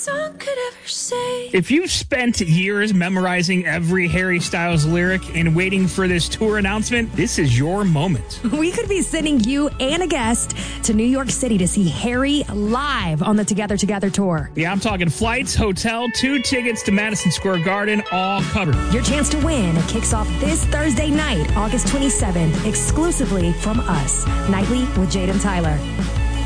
song could ever say. If you've spent years memorizing every Harry Styles lyric and waiting for this tour announcement, this is your moment. We could be sending you and a guest to New York City to see Harry live on the Together Together tour. Yeah, I'm talking flights, hotel, 2 tickets to Madison Square Garden, all covered. Your chance to win kicks off this Thursday night, August 27th, exclusively from us, Nightly with Jade and Tyler.